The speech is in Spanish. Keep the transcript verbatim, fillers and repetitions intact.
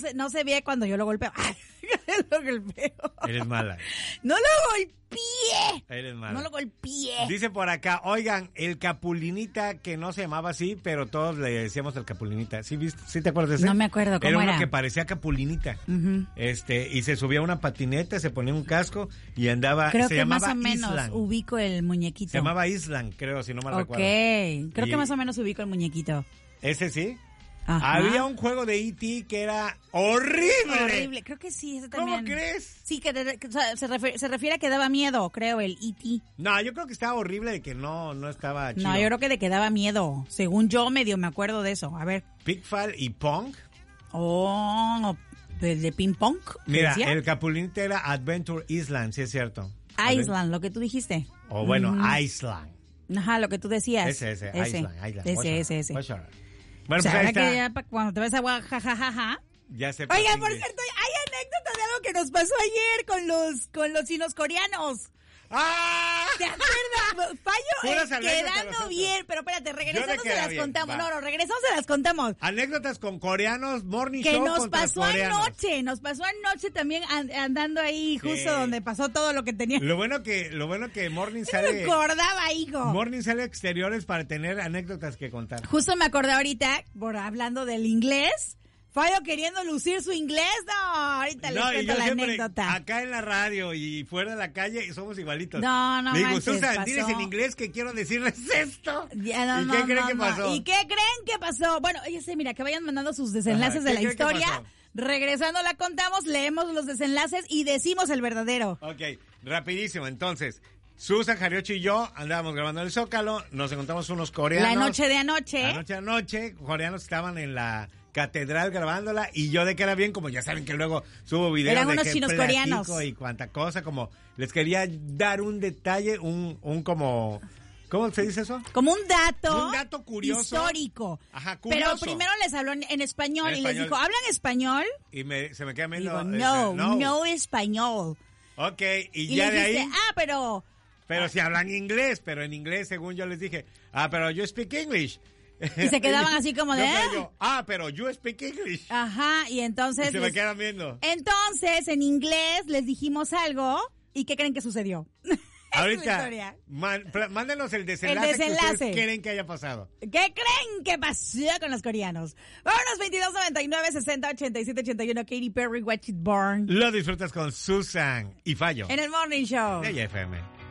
se, no se ve cuando yo lo golpeo. Lo golpeo. Eres mala. No lo golpeé. Eres mala. No lo golpeé. Dice por acá, oigan, el Capulinita, que no se llamaba así, pero todos le decíamos el Capulinita. ¿Sí, viste? ¿Sí te acuerdas de ese? No me acuerdo, ¿cómo era? era? Uno que parecía Capulinita. Uh-huh. Este, y se subía a una patineta, se ponía un casco y andaba, creo se que llamaba más o menos Island. ubico el muñequito. Se llamaba Island, creo, si no mal okay. recuerdo. Ok, creo y... que más o menos ubico el muñequito. ¿Ese sí? Ajá. Había un juego de E T que era horrible. Horrible, creo que sí, ese también. ¿Cómo crees? Sí, que, de, que o sea, se, refiere, se refiere a que daba miedo, creo, el E T. No, yo creo que estaba horrible de que no, no estaba chido. No, yo creo que de que daba miedo. Según yo, medio me acuerdo de eso. A ver. Pitfall y Pong. Oh, ¿de, de ping pong? Mira, decía? el Capulinita era Adventure Island, sí es cierto. Island, lo que tú dijiste. O bueno, mm. Island. Ajá, lo que tú decías. Ese, ese, ese. Island, Island. Ese, ese, ese. Bueno, o sea, pues ahí ahora está. que ya pa- cuando te ves a jajajaja. Ya se Oiga, por cierto, hay anécdota de algo que nos pasó ayer con los con los chinos coreanos. ¡Ah! ¿Te acuerdas? Fallo Puras eh, anécdotas quedando nosotros. bien, pero espérate, regresando se queda las bien, contamos. va. No, no, regresamos se las contamos. Anécdotas con coreanos, morning Que show nos contra pasó coreanos. anoche, nos pasó anoche también and- andando ahí justo Sí. donde pasó todo lo que tenía. Lo bueno que, lo bueno que Morning No me sale, acordaba, hijo. Morning sale a exteriores para tener anécdotas que contar. Justo me acordé ahorita, por hablando del inglés, Fallo queriendo lucir su inglés, no, ahorita les No, y cuento yo la siempre, anécdota. acá en la radio y fuera de la calle, somos igualitos. No, no Le digo, manches, Susan, pasó. diles en inglés que quiero decirles esto. Ya, no, ¿Y no, qué creen no, que no. pasó? ¿Y qué creen que pasó? Bueno, ya sé, mira, que vayan mandando sus desenlaces Ajá, de ¿qué la creen que historia. pasó? Regresando la contamos, leemos los desenlaces y decimos el verdadero. Ok, rapidísimo. Entonces, Susan, Jariocho y yo andábamos grabando en el Zócalo, nos encontramos unos coreanos. La noche de anoche. La noche de anoche, coreanos estaban en la catedral grabándola y yo de que era bien, como ya saben que luego subo videos Eran de unos que chinos platico coreanos. y cuánta cosa, como les quería dar un detalle, un, un como... ¿Cómo se dice eso? Como un dato, Un dato curioso. Histórico. Ajá, curioso. Pero primero les habló en, en español En y les español. dijo, ¿hablan español? Y me, se me queda Digo, viendo... no, eh, no, no español. Ok, y, Y ya le de dijiste, ahí... ah, pero... Pero si hablan inglés, pero en inglés, según yo les dije, ah, pero you speak English. Y se quedaban así como de, No, pero "Ah". yo, ah, pero you speak English. Ajá, y entonces... Y se me les- quedan viendo. Entonces, en inglés les dijimos algo, ¿y qué creen que sucedió? Es mi Ahorita, historia. man- pl- mándenos el desenlace, El desenlace. que ustedes creen que haya pasado. ¿Qué creen que pasó con los coreanos? Vámonos, veintidós noventa y nueve, sesenta, ochenta y siete, ochenta y uno, Katy Perry, Watch It Burn. Lo disfrutas con Susan y Fallo. En el Morning Show. De F M.